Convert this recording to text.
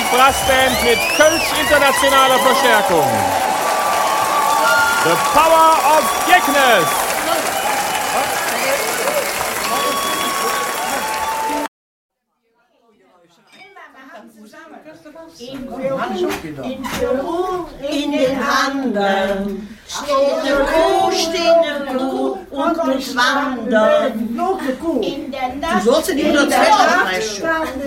Brassband mit Kölsch internationaler Verstärkung. The Power of Geknes. In Peru, in den Anden, steht eine Kuh und muss wandern. In der Nacht, Du sollst in die Unterzwischen